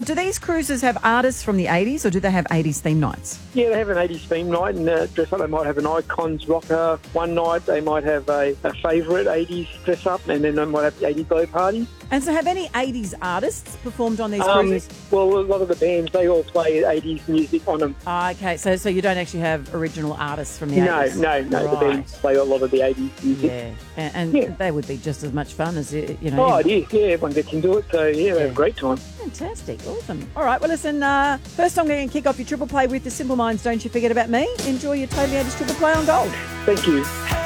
do these cruises have artists from the 80s or do they have 80s theme nights? Yeah, they have an 80s theme night, and dress up. They might have an Icons rocker one night. They might have a favourite 80s dress up, and then they might have the 80s glow party. And so have any 80s artists performed on these cruises? Well, a lot of the bands, they all play 80s music on them. Okay, so you don't actually have original artists from the No, 80s? no. The Right. bands play a lot of the 80s music. Yeah, and Yeah. they would be just as much fun as, you know. Oh, it is. Yeah, everyone gets into it. So, yeah, they have a great time. Fantastic. Awesome. All right, well, listen, first song I'm going to kick off your triple play with the Simple Minds, Don't You Forget About Me. Enjoy your Totally 80s triple play on Gold. Thank you.